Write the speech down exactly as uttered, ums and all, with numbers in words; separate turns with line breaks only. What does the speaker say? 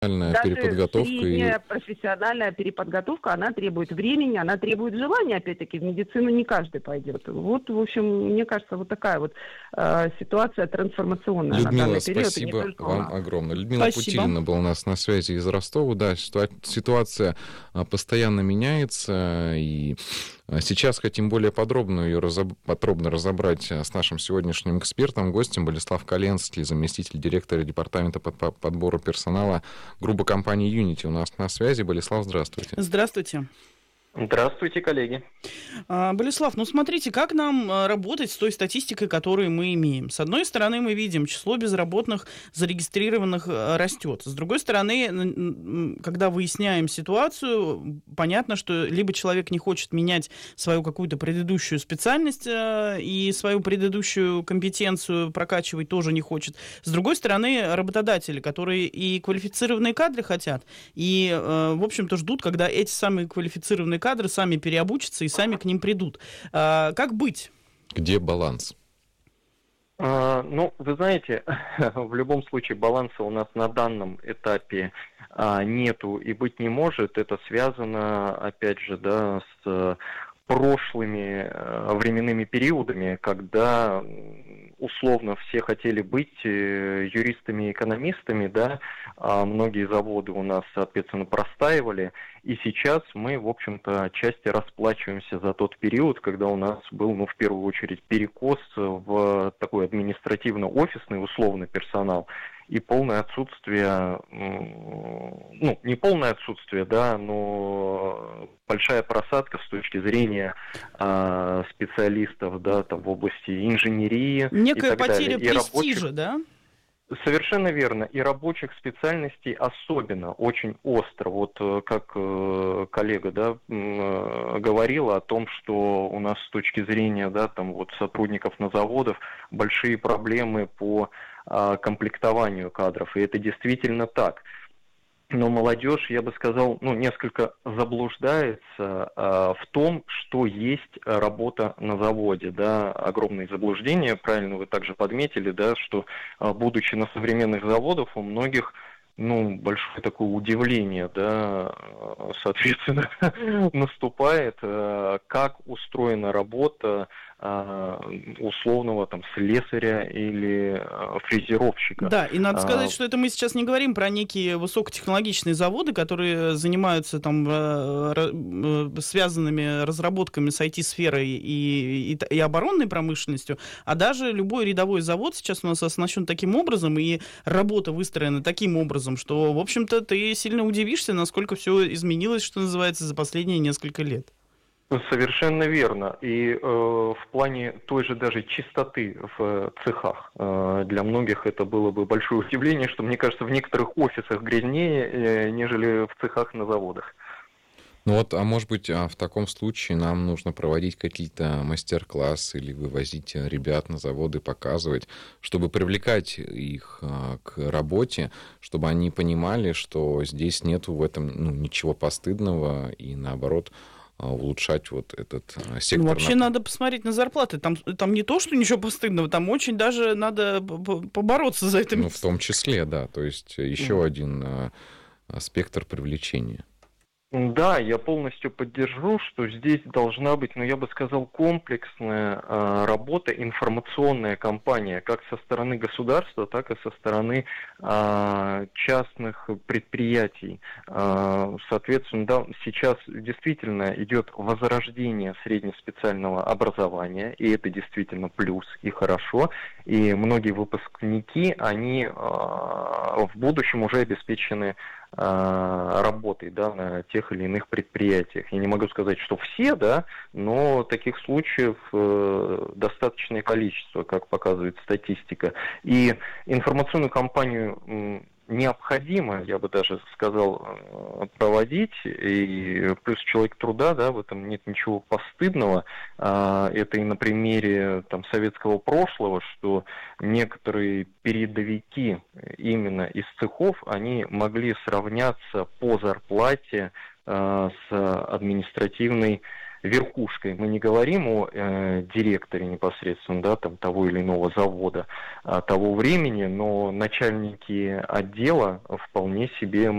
Даже
переподготовка
средняя
и...
профессиональная переподготовка, она требует времени, она требует желания, опять-таки, в медицину не каждый пойдет. Вот, в общем, мне кажется, вот такая вот э, ситуация трансформационная на
Людмила,
данный период, и не
спасибо
только у
вам
нас.
огромное. Людмила
Спасибо.
Путилина была у нас на связи из Ростова. Да, ситуация постоянно меняется, и сейчас хотим более подробно ее разоб... подробно разобрать с нашим сегодняшним экспертом, гостем Болеслав Коленский, заместитель директора департамента по подбору персонала группы компании Unity. У нас на связи. Болеслав, здравствуйте.
Здравствуйте.
Здравствуйте, коллеги.
Болеслав, ну смотрите, как нам работать с той статистикой, которую мы имеем. С одной стороны, мы видим, число безработных зарегистрированных растет. С другой стороны, когда выясняем ситуацию, понятно, что либо человек не хочет менять свою какую-то предыдущую специальность и свою предыдущую компетенцию прокачивать тоже не хочет. С другой стороны, работодатели, которые и квалифицированные кадры хотят, и, в общем-то, ждут, когда эти самые квалифицированные кадры сами переобучатся и сами к ним придут. А, как быть?
Где баланс?
А, ну, вы знаете, в любом случае баланса у нас на данном этапе а, нету и быть не может. Это связано, опять же, да, с прошлыми э, временными периодами, когда условно все хотели быть э, юристами и экономистами, да, а многие заводы у нас, соответственно, простаивали, и сейчас мы, в общем-то, отчасти расплачиваемся за тот период, когда у нас был, ну, в первую очередь, перекос в такой административно-офисный условный персонал, и полное отсутствие, ну, не полное отсутствие, да, но большая просадка с точки зрения а, специалистов, да, там, в области инженерии.
Некая
и так
потеря
далее.
престижа,
рабочих...
да?
Совершенно верно. И рабочих специальностей особенно, очень остро. Вот как коллега, да, говорила о том, что у нас с точки зрения, да, там вот сотрудников на заводах большие проблемы по комплектованию кадров. И это действительно так. Но молодежь, я бы сказал, ну, несколько заблуждается э, в том, что есть работа на заводе, да, огромные заблуждения, правильно вы также подметили, да, что, э, будучи на современных заводах, у многих, ну, большое такое удивление, да, соответственно, наступает, э, как устроена работа условного там слесаря или фрезеровщика.
Да, и надо сказать,
а,
что это мы сейчас не говорим про некие высокотехнологичные заводы, которые занимаются там связанными разработками с ай ти-сферой и, и, и оборонной промышленностью, а даже любой рядовой завод сейчас у нас оснащен таким образом, и работа выстроена таким образом, что, в общем-то, ты сильно удивишься, насколько все изменилось, что называется, за последние несколько лет.
Совершенно верно. И э, в плане той же даже чистоты в цехах э, для многих это было бы большое удивление, что, мне кажется, в некоторых офисах грязнее, э, нежели в цехах на заводах.
Ну вот, а может быть, в таком случае нам нужно проводить какие-то мастер-классы или вывозить ребят на заводы, показывать, чтобы привлекать их к работе, чтобы они понимали, что здесь нету в этом, ну, ничего постыдного, и наоборот улучшать вот этот сектор.
Ну, вообще на... надо посмотреть на зарплаты. Там, там не то, что ничего постыдного, там очень даже надо побороться за это.
Ну, в том числе, да. То есть еще mm. один спектр привлечения.
Да, я полностью поддержу, что здесь должна быть, ну, я бы сказал, комплексная э, работа, информационная кампания, как со стороны государства, так и со стороны э, частных предприятий. Э, соответственно, да, сейчас действительно идет возрождение среднеспециального образования, и это действительно плюс и хорошо. И многие выпускники, они э, в будущем уже обеспечены работой, да, на тех или иных предприятиях. Я не могу сказать, что все, да, но таких случаев э, достаточное количество, как показывает статистика. И информационную кампанию м, необходимо, я бы даже сказал, проводить, и плюс человек труда, да, в этом нет ничего постыдного. Это и на примере там советского прошлого, что некоторые передовики именно из цехов, они могли сравняться по зарплате с административной верхушкой. Мы не говорим о э, директоре непосредственно, да, там, того или иного завода а, того времени, но начальники отдела вполне себе